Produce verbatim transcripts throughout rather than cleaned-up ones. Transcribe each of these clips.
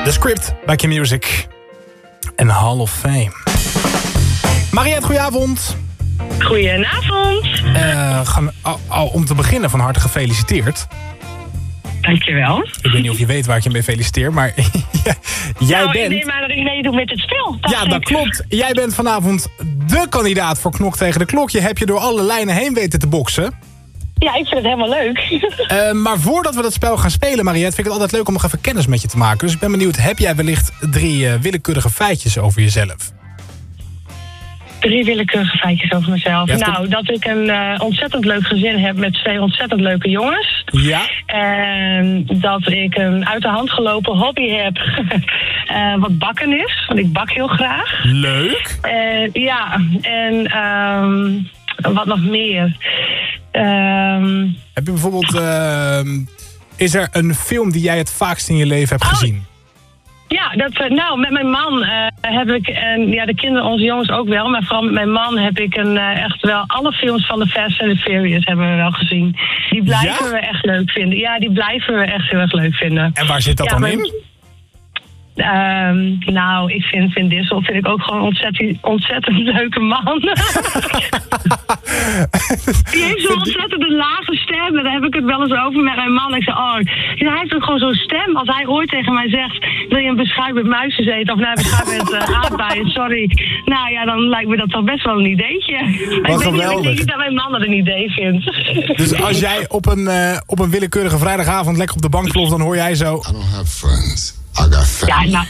The Script bij Q-Music. En Hall of Fame. Mariette, goedenavond. Goedenavond. Uh, gaan, al, al, om te beginnen van harte gefeliciteerd. Dankjewel. Ik weet niet of je weet waar ik je mee feliciteer, maar jij nou, bent... ik neem aan dat ik meedoe met het spel. Ja, dat ik. klopt. Jij bent vanavond de kandidaat voor Knok tegen de Klok. Je hebt je door alle lijnen heen weten te boksen. Ja, ik vind het helemaal leuk. Uh, maar voordat we dat spel gaan spelen, Mariette, vind ik het altijd leuk om nog even kennis met je te maken. Dus ik ben benieuwd, heb jij wellicht drie uh, willekeurige feitjes over jezelf? Drie willekeurige feitjes over mezelf. Ja, nou, dat ik een uh, ontzettend leuk gezin heb met twee ontzettend leuke jongens. Ja. En dat ik een uit de hand gelopen hobby heb uh, wat bakken is. Want ik bak heel graag. Leuk. Uh, ja, en um, wat nog meer? Um, heb je bijvoorbeeld... Uh, is er een film die jij het vaakst in je leven hebt oh. gezien? Ja, dat, nou, met mijn man uh, heb ik, en ja, de kinderen, onze jongens ook wel, maar vooral met mijn man heb ik een, uh, echt wel alle films van de Fast and the Furious hebben we wel gezien. Die blijven ja? we echt leuk vinden. Ja, die blijven we echt heel erg leuk vinden. En waar zit dat ja, dan mijn, in? Um, nou, ik vind Vin Diesel vind ik ook gewoon een ontzettend, ontzettend leuke man. Die heeft zo'n ontzettend een lage stem. En daar heb ik het wel eens over met mijn man. Ik zeg, oh, hij heeft ook gewoon zo'n stem. Als hij ooit tegen mij zegt, wil je een beschuit met muisjes eten? Of nou, een beschuit met uh, aardbeien, sorry. Nou ja, dan lijkt me dat toch best wel een ideetje. Wat ik geweldig. Ik denk niet dat mijn man dat een idee vindt. Dus als jij op een, uh, op een willekeurige vrijdagavond lekker op de bank ploft, dan hoor jij zo... I don't have friends. I got family. Ja, nou...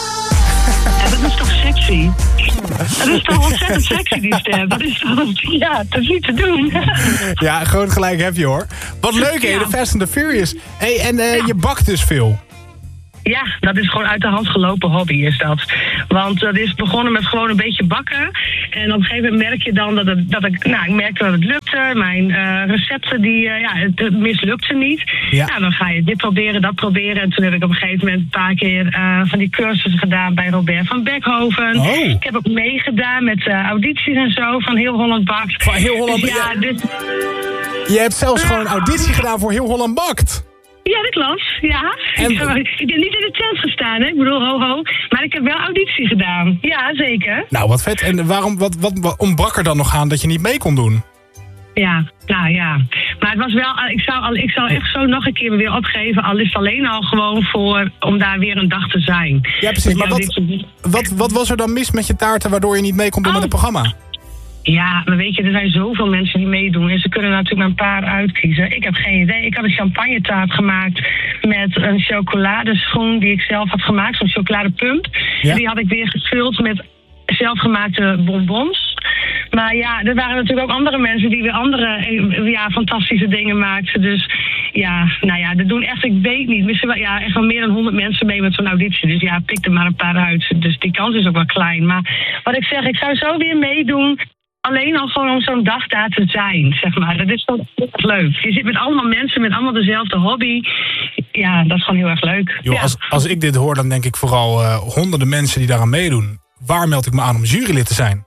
Ja, dat is toch sexy? Dat is toch ontzettend sexy, die stem. Dat is toch... Ja, dat is niet te doen. Ja, groot gelijk heb je, hoor. Wat leuk, hè, ja. de Fast and the Furious. Hey, en uh, ja. je bakt dus veel. Ja, dat is gewoon uit de hand gelopen hobby is dat. Want dat is begonnen met gewoon een beetje bakken. En op een gegeven moment merk je dan dat, het, dat ik... Nou, ik merkte dat het lukte. Mijn uh, recepten, die, uh, ja, het, het mislukte niet. Ja. Nou, dan ga je dit proberen, dat proberen. En toen heb ik op een gegeven moment een paar keer uh, van die cursussen gedaan bij Robert van Beckhoven. Oh. Ik heb ook meegedaan met uh, audities en zo van Heel Holland Bakt. Van Heel Holland dus, ja, ja. dus... Je hebt zelfs gewoon een auditie gedaan voor Heel Holland Bakt. Ja, dat klopt. Ja. En... Ik, heb, ik heb niet in de tent gestaan, hè? Ik bedoel, ho, ho. Maar ik heb wel auditie gedaan. Ja, zeker. Nou, wat vet. En waarom, wat, wat, wat ontbrak er dan nog aan dat je niet mee kon doen? Ja, nou ja. Maar het was wel, ik zou, al, ik zou echt zo nog een keer weer opgeven. Al is het alleen al gewoon voor, om daar weer een dag te zijn. Ja, precies. Maar wat, wat, wat was er dan mis met je taarten waardoor je niet mee kon doen oh. met het programma? Ja, maar weet je, er zijn zoveel mensen die meedoen. En ze kunnen natuurlijk maar een paar uitkiezen. Ik heb geen idee. Ik had een champagnetaart gemaakt met een chocoladeschoen die ik zelf had gemaakt. Zo'n chocoladepump. Ja. En die had ik weer gevuld met zelfgemaakte bonbons. Maar ja, er waren natuurlijk ook andere mensen die weer andere ja, fantastische dingen maakten. Dus ja, nou ja, er doen echt, ik weet niet, misschien wel, ja, echt wel meer dan honderd mensen mee met zo'n auditie. Dus ja, pik er maar een paar uit. Dus die kans is ook wel klein. Maar wat ik zeg, ik zou zo weer meedoen. Alleen al gewoon om zo'n dag daar te zijn, zeg maar. Dat is toch leuk. Je zit met allemaal mensen met allemaal dezelfde hobby. Ja, dat is gewoon heel erg leuk. Jo, ja. als, als ik dit hoor, dan denk ik vooral uh, honderden mensen die daaraan meedoen. Waar meld ik me aan om jurylid te zijn?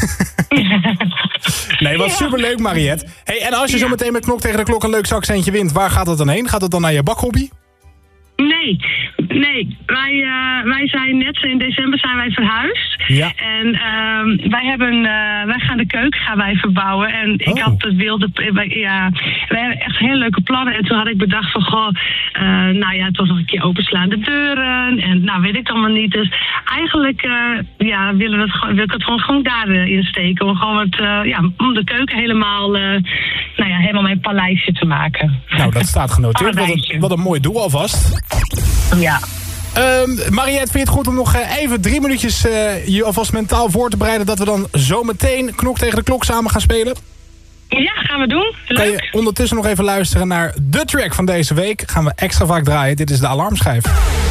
Nee, wat ja. Superleuk, Mariette. Hey, en als je ja. zo meteen met Knok tegen de Klok een leuk zakcentje wint, waar gaat dat dan heen? Gaat het dan naar je bakhobby? Nee, nee. Wij, uh, wij zijn net in december zijn wij verhuisd. Ja. En uh, wij hebben, uh, wij gaan de keuken gaan wij verbouwen. En ik oh. had het wilde, ja, wij hebben echt hele leuke plannen. En toen had ik bedacht van, goh, uh, nou ja, toch nog een keer openslaande deuren. En nou, weet ik allemaal niet. Dus eigenlijk, uh, ja, willen we het gewoon, wil ik het gewoon, gewoon daarin steken. Om gewoon het, uh, ja, om de keuken helemaal, uh, nou ja, helemaal mijn paleisje te maken. Nou, dat staat genoteerd. Wat een, wat een mooi doel alvast. Ja. Um, Mariette, vind je het goed om nog even drie minuutjes uh, je alvast mentaal voor te bereiden dat we dan zo meteen Knok tegen de Klok samen gaan spelen? Ja, gaan we doen. Leuk. Kan je ondertussen nog even luisteren naar de track van deze week? Gaan we extra vaak draaien. Dit is de Alarmschijf.